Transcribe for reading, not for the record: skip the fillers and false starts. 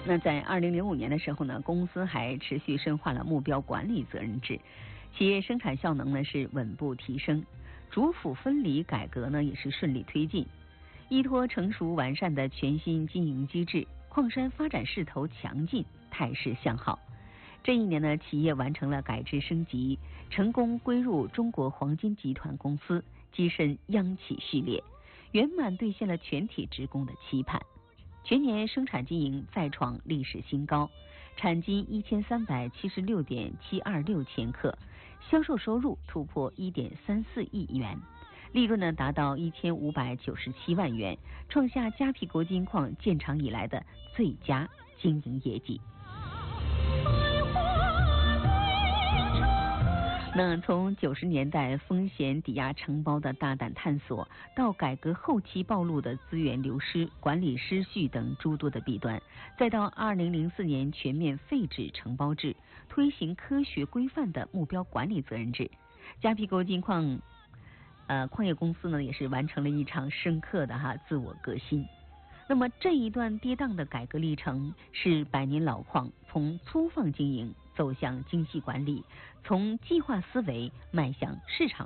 那在2005年的时候呢，公司还持续深化了目标管理责任制，企业生产效能呢是稳步提升，主辅分离改革呢也是顺利推进。依托成熟完善的全新经营机制，矿山发展势头强劲，态势向好。这一年呢，企业完成了改制升级，成功归入中国黄金集团公司，跻身央企序列，圆满兑现了全体职工的期盼。全年生产经营再创历史新高，产金1376.726千克，销售收入突破1.34亿元，利润呢达到1597万元，创下嘉邳国金矿建厂以来的最佳经营业绩。那从90年代风险抵押承包的大胆探索，到改革后期暴露的资源流失、管理失序等诸多的弊端，再到2004年全面废止承包制，推行科学规范的目标管理责任制，嘉邳国金矿矿业公司呢也是完成了一场深刻的自我革新。那么这一段跌宕的改革历程，是百年老矿从粗放经营走向精细管理，从计划思维迈向市场